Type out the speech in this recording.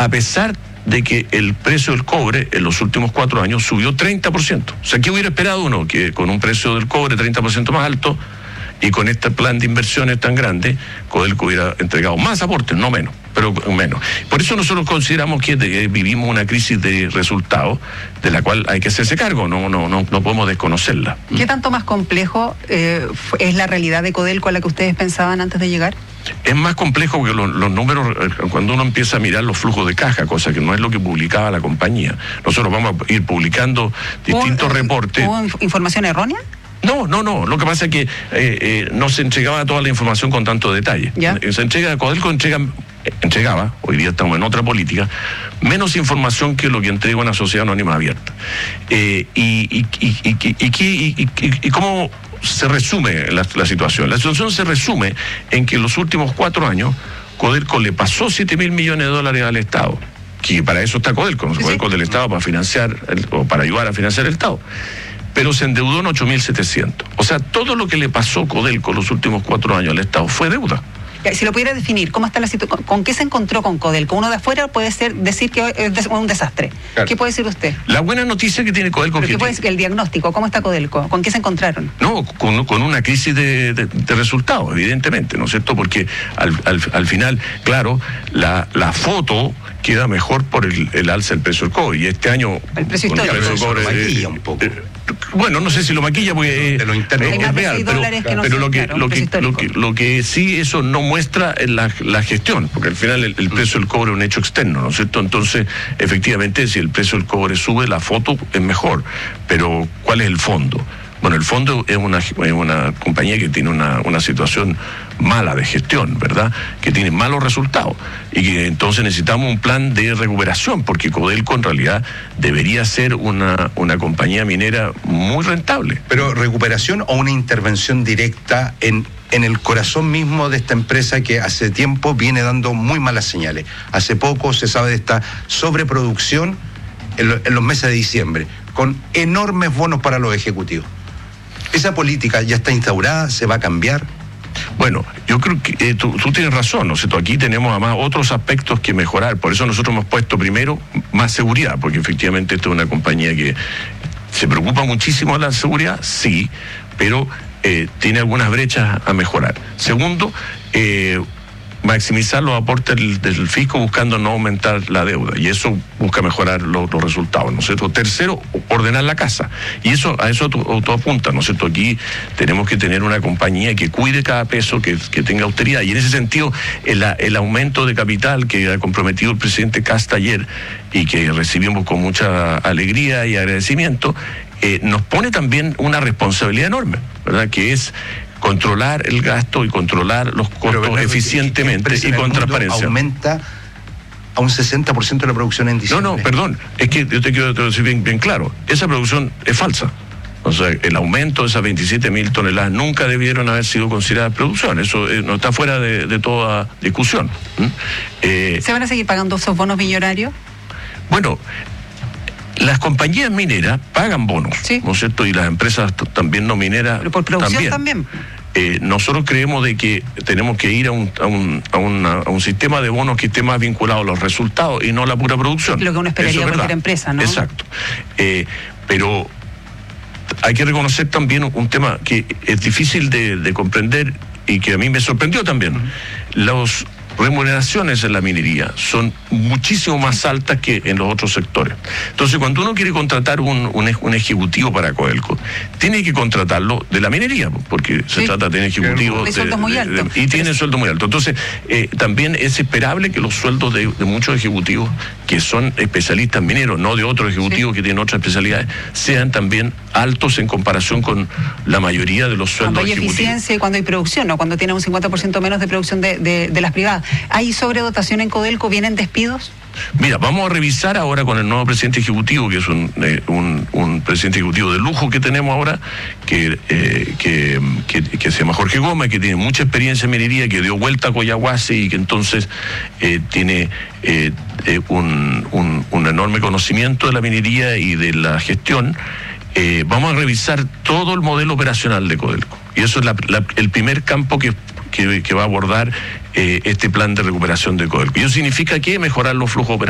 a pesar de que el precio del cobre en los últimos 4 años subió 30%. O sea, ¿qué hubiera esperado uno? Que con un precio del cobre 30% más alto y con este plan de inversiones tan grande, Codelco hubiera entregado más aportes, no menos, pero menos. Por eso nosotros consideramos que vivimos una crisis de resultados de la cual hay que hacerse cargo, no podemos desconocerla. ¿Qué tanto más complejo es la realidad de Codelco a la que ustedes pensaban antes de llegar? Es más complejo que los números, cuando uno empieza a mirar los flujos de caja, cosa que no es lo que publicaba la compañía. Nosotros vamos a ir publicando distintos reportes. ¿Hubo información errónea? No. Lo que pasa es que no se entregaba toda la información con tanto detalle. ¿Ya? Codelco entregaba, hoy día estamos en otra política, menos información que lo que entrega una sociedad anónima abierta. ¿Y cómo se resume la situación? La situación se resume en que en los últimos 4 años Codelco le pasó $7.000 millones al Estado, que para eso está Codelco, ¿no? Codelco del Estado para financiar o para ayudar a financiar el Estado. Pero se endeudó en 8.700. O sea, todo lo que le pasó Codelco los últimos 4 años al Estado fue deuda. Si lo pudiera definir, ¿cómo está la situación? ¿Con qué se encontró con Codelco? Uno de afuera puede decir que es un desastre. Claro. ¿Qué puede decir usted? La buena noticia que tiene Codelco... ¿Pero qué puede decir el diagnóstico? ¿Cómo está Codelco? ¿Con qué se encontraron? No, con una crisis de resultados, evidentemente, ¿no es cierto? Porque al final, claro, la foto queda mejor por el alza del precio del cobre. Y este año... El precio histórico. El precio del cobre, maquilla un poco. Bueno, no sé si lo maquilla porque de lo interno es real, pero lo que sí eso no muestra es la gestión, porque al final el precio del cobre es un hecho externo, ¿no es cierto? Entonces, efectivamente, si el precio del cobre sube, la foto es mejor, pero ¿cuál es el fondo? Bueno, el fondo es una compañía que tiene una situación mala de gestión, ¿verdad? Que tiene malos resultados y que entonces necesitamos un plan de recuperación, porque Codelco en realidad debería ser una compañía minera muy rentable. Pero recuperación o una intervención directa en el corazón mismo de esta empresa que hace tiempo viene dando muy malas señales. Hace poco se sabe de esta sobreproducción en los meses de diciembre, con enormes bonos para los ejecutivos. ¿Esa política ya está instaurada? ¿Se va a cambiar? Bueno, yo creo que tú tienes razón, ¿no es cierto? Aquí tenemos además otros aspectos que mejorar. Por eso nosotros hemos puesto primero más seguridad, porque efectivamente esta es una compañía que se preocupa muchísimo de la seguridad, sí, pero tiene algunas brechas a mejorar. Segundo, maximizar los aportes del fisco buscando no aumentar la deuda, y eso busca mejorar los resultados, ¿no es cierto? Tercero, ordenar la casa, y a eso tú apuntas, ¿no es cierto? Aquí tenemos que tener una compañía que cuide cada peso, que tenga austeridad, y en ese sentido el aumento de capital que ha comprometido el presidente Kast ayer y que recibimos con mucha alegría y agradecimiento, nos pone también una responsabilidad enorme, ¿verdad? Que es controlar el gasto y controlar los costos eficientemente y con transparencia. Aumenta a un 60% de la producción en diciembre. No, perdón, es que yo te quiero decir bien claro, esa producción es falsa. O sea, el aumento de esas 27.000 toneladas nunca debieron haber sido consideradas producción. Eso no está fuera de toda discusión. ¿Se van a seguir pagando esos bonos millonarios? Bueno, las compañías mineras pagan bonos, sí, ¿no es cierto? Y las empresas también no mineras. Pero por producción también. Nosotros creemos de que tenemos que ir a un sistema de bonos que esté más vinculado a los resultados y no a la pura producción. Lo que uno esperaría de cualquier empresa, ¿no? Exacto. Pero hay que reconocer también un tema que es difícil de comprender y que a mí me sorprendió también. Las remuneraciones en la minería son muchísimo más altas que en los otros sectores. Entonces, cuando uno quiere contratar un ejecutivo para Codelco, tiene que contratarlo de la minería, porque se trata de ejecutivos de sueldos muy altos. Y tienen sueldos muy altos. Entonces, también es esperable que los sueldos de muchos ejecutivos que son especialistas mineros, no de otros ejecutivos que tienen otras especialidades, sean también altos en comparación con la mayoría de los sueldos ejecutivos. Cuando hay eficiencia y cuando hay producción, ¿no? Cuando tiene un 50% menos de producción de las privadas. ¿Hay sobredotación en Codelco? ¿Vienen despidos? Mira, vamos a revisar ahora con el nuevo presidente ejecutivo, que es un presidente ejecutivo de lujo que tenemos ahora, que se llama Jorge Gómez, que tiene mucha experiencia en minería, que dio vuelta a Collahuasi y que entonces tiene un enorme conocimiento de la minería y de la gestión. Vamos a revisar todo el modelo operacional de Codelco. Y eso es el primer campo que va a abordar este plan de recuperación de Codelco. Y eso significa que mejorar los flujos operacionales.